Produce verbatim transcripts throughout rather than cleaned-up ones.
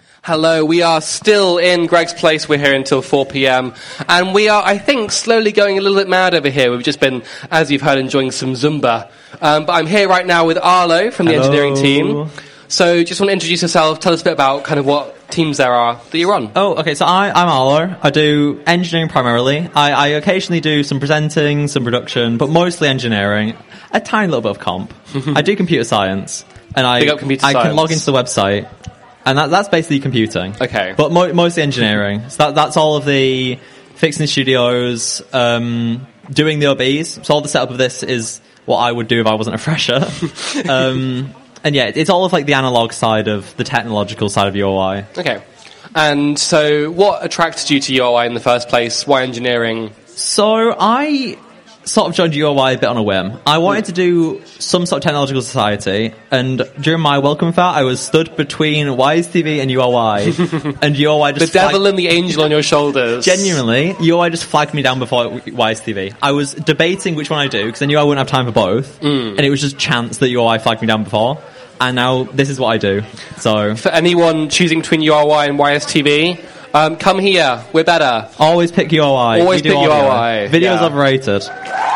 Hello, we are still in Greg's Place. We're here until four p.m. And we are, I think, slowly going a little bit mad over here. We've just been, as you've heard, enjoying some Zumba. Um, but I'm here right now with Arlo from the Hello. engineering team. So just want to introduce yourself. Tell us a bit about kind of what teams there are that you're on. Oh, okay, so I, I'm Arlo. I do engineering primarily. I, I occasionally do some presenting, some production, but mostly engineering. A tiny little bit of comp. I do computer science. And I, Big up computer I science. can log into the website. And that, that's basically computing. Okay. But mo- mostly engineering. So that, that's all of the fixing studios, um, doing the O Bs. So all the setup of this is what I would do if I wasn't a fresher. um, and yeah, it's all of like the analog side of the technological side of U O I. Okay. And so what attracted you to U O I in the first place? Why engineering? So I sort of joined U O I a bit on a whim. I wanted to do some sort of technological society, and during my welcome fair, I was stood between Y S T V and U O I, and U O I just The devil flagged, and the angel on your shoulders. genuinely, U O I just flagged me down before Y S T V. I was debating which one I do, because I knew I wouldn't have time for both, mm. and it was just chance that U O I flagged me down before, and now this is what I do. So for anyone choosing between U O I and Y S T V, um, come here, we're better. always pick U O I. Always We do pick U O audio. I. Video's Yeah. overrated.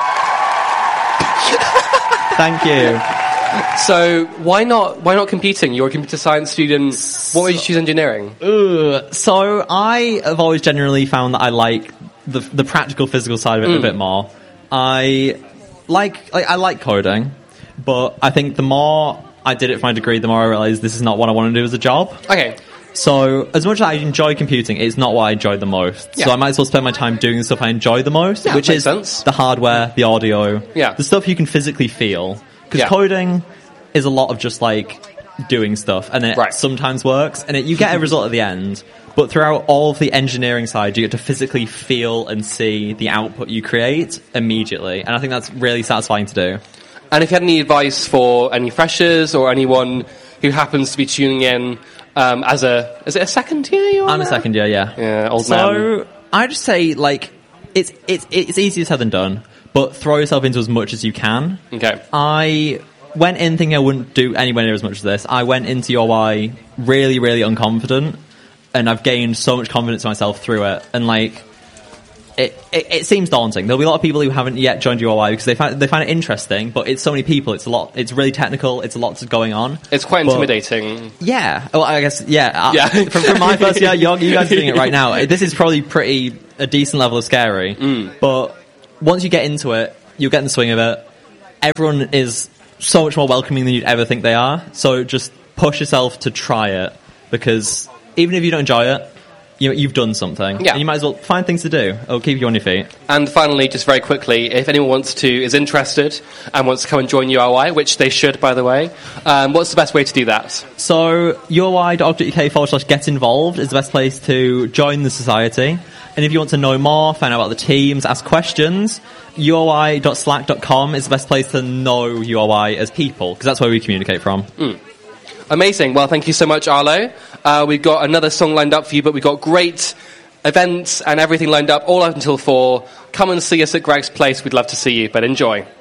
Thank you. So why not? Why not competing? You're a computer science student. What made you choose engineering? Ugh. So I have always generally found that I like the the practical, physical side of it Mm. a bit more. I like, like I like coding, but I think the more I did it for my degree, the more I realised this is not what I want to do as a job. Okay. So as much as I enjoy computing, it's not what I enjoy the most. Yeah. So I might as well spend my time doing the stuff I enjoy the most, Yeah, which makes is sense. the hardware, the audio, Yeah. the stuff you can physically feel. Because Yeah. coding is a lot of just like doing stuff, and then it Right. sometimes works, and it, you get a result at the end. But throughout all of the engineering side, you get to physically feel and see the output you create immediately, and I think that's really satisfying to do. And if you had any advice for any freshers or anyone who happens to be tuning in um, as a is it a second year? You're I'm a now? second year, yeah. Yeah, old man. So I just say like it's it's it's easier said than done, but throw yourself into as much as you can. Okay. I went in thinking I wouldn't do anywhere near as much as this. I went into U O I really, really unconfident, and I've gained so much confidence in myself through it. And like, it, it, it seems daunting. There'll be a lot of people who haven't yet joined U O I because they find they find it interesting, but it's so many people. It's a lot. It's really technical. It's a lot going on. It's quite But- intimidating. Yeah. Well, I guess yeah. Yeah. Uh, from, from my first year, you're, you guys are doing it right now. This is probably pretty a decent level of scary. Mm. But once you get into it, you'll get in the swing of it. Everyone is so much more welcoming than you'd ever think they are. So just push yourself to try it, because even if you don't enjoy it, you know, you've done something. Yeah. And you might as well find things to do. It'll keep you on your feet. And finally, just very quickly, if anyone wants to, is interested and wants to come and join U O I, which they should, by the way, um, what's the best way to do that? So uoi.org.uk forward slash get involved is the best place to join the society. And if you want to know more, find out about the teams, ask questions, U O I dot slack dot com is the best place to know U O I as people, because that's where we communicate from. Mm. Amazing. Well, thank you so much, Arlo. Uh, we've got another song lined up for you, but we've got great events and everything lined up all up until four. Come and see us at Greg's Place. We'd love to see you, but enjoy.